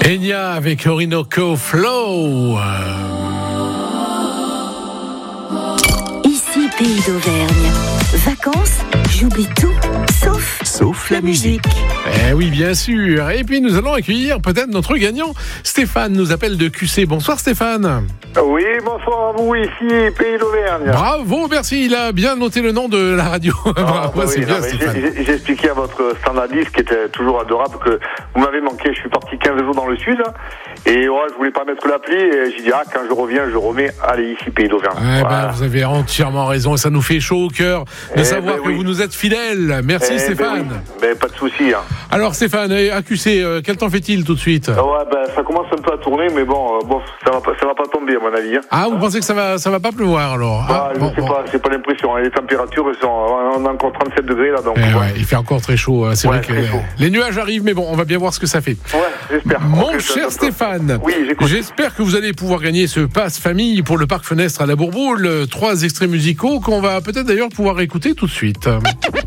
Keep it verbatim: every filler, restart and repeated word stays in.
Enya avec Orinoco Flow. Ici, Pays d'Auvergne. Vacances, j'oublie tout, sauf, sauf la musique. Eh oui, bien sûr. Et puis nous allons accueillir peut-être notre gagnant. Stéphane nous appelle de Q C. Bonsoir Stéphane. Oui, bonsoir à vous, ici, Pays d'Auvergne. Bravo, merci. Il a bien noté le nom de la radio. Ah, Bravo, bah c'est oui, bien non, Stéphane. J'ai, j'ai expliqué à votre standardiste, qui était toujours adorable, que vous m'avez manqué. Je suis parti quinze jours dans le sud. Et ouais, je voulais pas mettre l'appli. Et j'ai dit, ah, quand je reviens, je remets. Allez, ici, Pays d'Auvergne. Eh voilà. ben, vous avez entièrement raison. Et ça nous fait chaud au cœur de Eh savoir ben que oui. vous nous êtes fidèles. Merci Eh Stéphane. Ben, oui. ben pas de souci. Hein. Alors Stéphane, A Q C, euh, quel temps fait-il tout de suite? Ouais, ben ça commence un peu à tourner, mais bon, euh, bon, ça va pas, ça va pas tomber à mon avis. Hein. Ah, vous pensez que ça va, ça va pas pleuvoir alors? Ah, Ah, je bon, sais bon. pas, j'ai pas l'impression. Les températures sont, on a encore trente-sept degrés là, donc. Eh ouais. ouais, il fait encore très chaud. C'est Ouais, vrai que très chaud. les nuages arrivent, mais bon, on va bien voir ce que ça fait. Ouais, j'espère. Mon Ok, ça- cher ça- Stéphane, Oui, j'écoute. j'espère que vous allez pouvoir gagner ce pass famille pour le Parc Fenestre à la Bourboule. Trois extraits musicaux qu'on va peut-être d'ailleurs pouvoir écouter tout de suite.